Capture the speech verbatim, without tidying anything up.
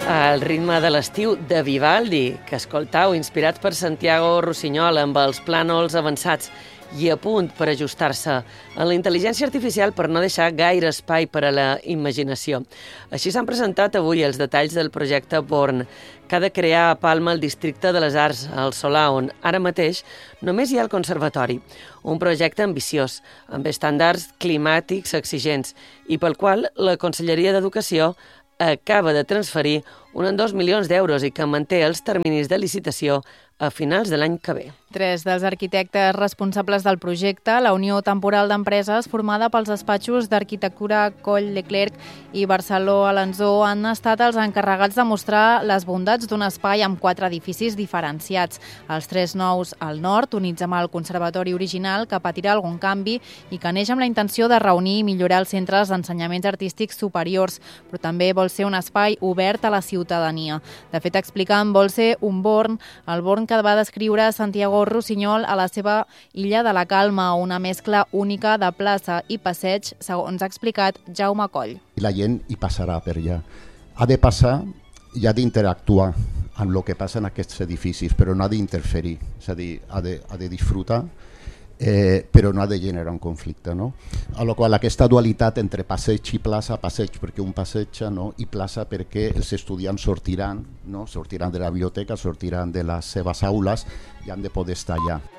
al ritme de l'estiu de Vivaldi, que escoltau, inspirats per Santiago Rossinyol amb els plànols avançats i a punt per ajustar-se a la intel·ligència artificial per no deixar gaire espai per a la imaginació. Així s'han presentat avui els detalls del projecte Born, que ha de crear a Palma el districte de les Arts, al Solà, on ara mateix només hi ha el conservatori. Un projecte ambiciós, amb estàndards climàtics exigents i pel qual la Conselleria d'Educació acaba de transferir uns dos milions d'euros i que manté els terminis de licitació a finals de l'any que ve. Tres dels arquitectes responsables del projecte, la Unió Temporal d'Empreses, formada pels despatxos d'arquitectura Coll Leclerc i Barceló Alanzó, han estat els encarregats de mostrar les bondats d'un espai amb quatre edificis diferenciats. Els tres nous al nord, units amb el conservatori original, que patirà algun canvi i que neix amb la intenció de reunir i millorar els centres d'ensenyaments artístics superiors, però també vol ser un espai obert a la ciutadania. De fet, expliquen, vol ser un Born, el Born que va descriure Santiago Rossinyol a la seva Illa de la Calma, una mescla única de plaça i passeig, segons ha explicat Jaume Coll. La gent hi passarà per allà. Ha de passar i ha d'interactuar amb el que passa en aquests edificis, però no ha d'interferir, és a dir, ha de, ha de disfrutar, eh, però no ha de generar un conflicte, no? A la qual aquesta dualitat entre passeig i plaça, passeig perquè un passeja, no? I plaça perquè els estudiants sortiran, no? Sortiran de la biblioteca, sortiran de les seves aules i han de poder estar allà.